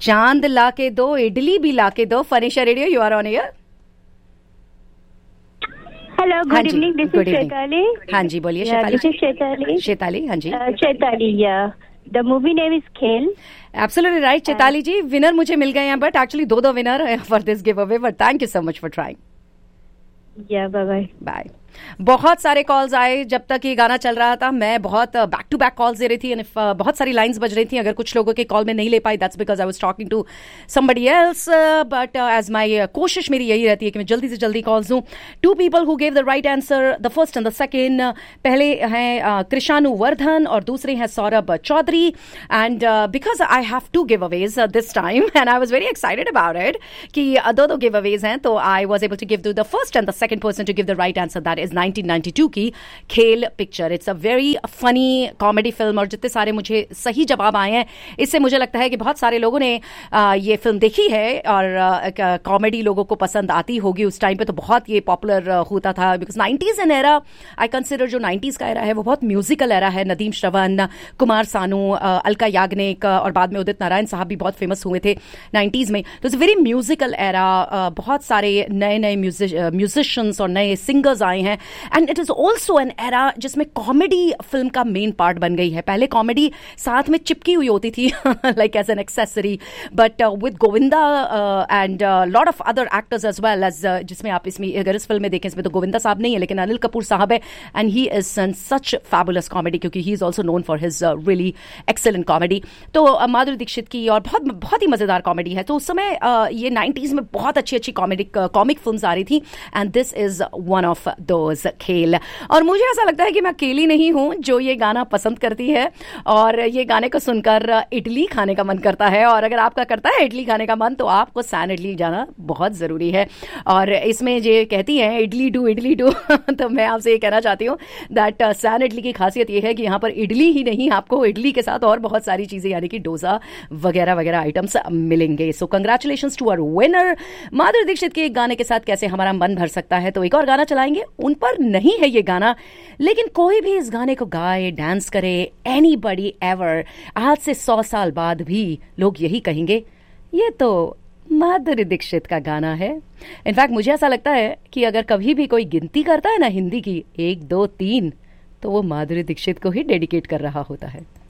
चांद ला के दो, इडली भी ला के दो। फनीशा radio, you are on air. Hello, good evening, this is शेताली। हाँ जी, बोलिए शेताली। This is शेताली। शेताली, हाँ जी। शेताली, या द मूवी नेम इज खेल। एब्सोल्युटली राइट शेताली जी। विनर मुझे मिल गए हैं, बट एक्चुअली दो winner for this give away, but thank you so much for trying. या बाय बाय। बाय। बहुत सारे कॉल्स आए जब तक ये गाना चल रहा था। मैं बहुत बैक टू बैक कॉल्स दे रही थी एंड बहुत सारी लाइंस बज रही थी। अगर कुछ लोगों के कॉल में नहीं ले पाई, that's because I was talking to somebody else, but as my कोशिश मेरी यही रहती है कि मैं जल्दी से जल्दी कॉल्स दूं। To people who gave the right answer, the first and the second. पहले हैं कृषानु वर्धन और दूसरे हैं Saurabh Chaudhary. And because I have to give Awez this time and I was very excited about it कि दो गिव अवेज हैं, तो I was able to give to the first and the second person to give the right answer. That is 1992 की खेल picture. It's a very funny comedy film और जितने सारे मुझे सही जवाब आए हैं, इससे मुझे लगता है कि बहुत सारे लोगों ने ये फिल्म देखी है और कॉमेडी लोगों को पसंद आती होगी। उस टाइम पे तो बहुत ये पॉपुलर होता था, because 90s an era, I consider जो 90s का एरा है वो बहुत म्यूजिकल एरा है। नदीम श्रवण, कुमार सानू, अलका याग्निक और बाद में उदित नारायण साहब भी बहुत फेमस हुए थे 90s में। तो इट्स वेरी म्यूजिकल एरा। बहुत सारे नए नए म्यूजिशियंस और नए सिंगर्स आए हैं and it is also an era जिसमें कॉमेडी फिल्म का मेन पार्ट बन गई है। पहले कॉमेडी साथ में चिपकी हुई होती थी like as an accessory, but with Govinda and lot of other actors as well as, जिसमें आप इसमें अगर इस फिल्म में देखें, इसमें तो गोविंदा साहब नहीं है लेकिन अनिल कपूर साहब है and he is in such fabulous comedy क्योंकि he is also known for his really excellent comedy. तो माधुरी दीक्षित की और बहुत ही मजेदार कॉमेडी है। तो उस समय ये 90s में बहुत अच्छी अच्छी कॉमिक फिल्म्स आ रही थी and this is one of those, खेल। और मुझे ऐसा लगता है कि मैं अकेली नहीं हूं जो ये गाना पसंद करती है और ये गाने को सुनकर इडली खाने का मन करता है। और अगर आपका करता है इडली खाने का मन, तो आपको सैन इडली जाना बहुत जरूरी है। और इसमें जो कहती हैं इडली डू तो मैं आपसे ये कहना चाहती हूँ दैट सैन इडली की खासियत ये है कि यहाँ पर इडली ही नहीं, आपको इडली के साथ और बहुत सारी चीजें यानी कि डोसा वगैरह वगैरह आइटम्स मिलेंगे। सो congratulations to our winner. Madhuri Dixit के गाने के साथ कैसे हमारा मन भर सकता है, तो एक और गाना चलाएंगे। उन पर नहीं है ये गाना, लेकिन कोई भी इस गाने को गाए, डांस करे, एनीबॉडी एवर, आज से 100 साल बाद भी लोग यही कहेंगे ये तो माधुरी दीक्षित का गाना है। इनफैक्ट मुझे ऐसा लगता है कि अगर कभी भी कोई गिनती करता है ना हिंदी की 1 2 3, तो वो माधुरी दीक्षित को ही डेडिकेट कर रहा होता है।